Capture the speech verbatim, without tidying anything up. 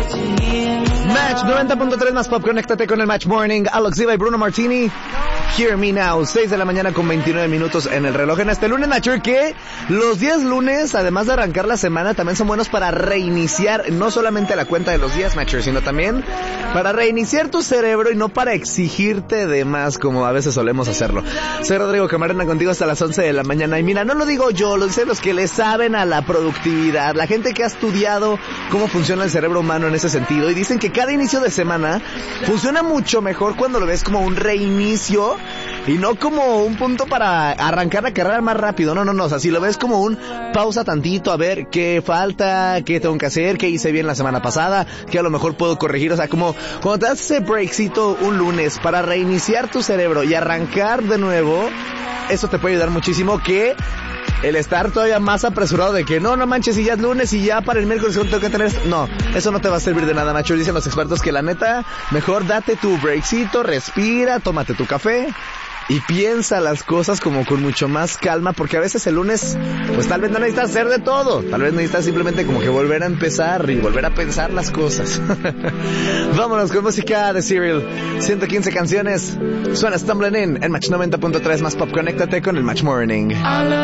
Match noventa punto tres más pop, conéctate con el Match Morning. Alex Diva y Bruno Martini. Hear Me Now, seis de la mañana con veintinueve minutos en el reloj. En este lunes, Nacho, que los días lunes, además de arrancar la semana, también son buenos para reiniciar, no solamente la cuenta de los días, Nacho, sino también para reiniciar tu cerebro y no para exigirte de más, como a veces solemos hacerlo. Soy Rodrigo Camarena, contigo hasta las once de la mañana. Y mira, no lo digo yo, lo dicen los que le saben a la productividad, la gente que ha estudiado cómo funciona el cerebro humano en ese sentido, y dicen que cada inicio de semana funciona mucho mejor cuando lo ves como un reinicio y no como un punto para arrancar la carrera más rápido. No, no, no, o sea, si lo ves como un pausa tantito, a ver qué falta, qué tengo que hacer, qué hice bien la semana pasada, qué a lo mejor puedo corregir. O sea, como cuando te das ese breakcito un lunes para reiniciar tu cerebro y arrancar de nuevo, eso te puede ayudar muchísimo que el estar todavía más apresurado de que no, no manches, y ya es lunes y ya para el miércoles tengo que tener esto. No, eso no te va a servir de nada, Nacho. Dicen los expertos que la neta, mejor date tu breakcito, respira, tómate tu café y piensa las cosas como con mucho más calma, porque a veces el lunes, pues tal vez no necesitas hacer de todo, tal vez necesitas simplemente como que volver a empezar y volver a pensar las cosas. Vámonos con música de Serial, ciento quince canciones, suena Stumbling In, en Match noventa punto tres más pop, conéctate con el Match Morning.